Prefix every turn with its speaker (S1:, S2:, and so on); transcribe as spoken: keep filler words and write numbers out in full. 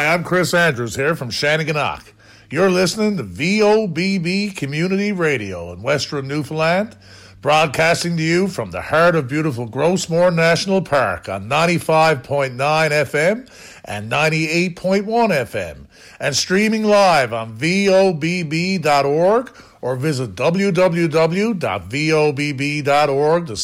S1: I'm Chris Andrews here from Shannegannock. You're listening to V O B B Community Radio in Western Newfoundland, broadcasting to you from the heart of beautiful Grossmore National Park on ninety-five point nine F M and ninety-eight point one F M, and streaming live on V O B B dot org or visit w w w dot v o b b dot org to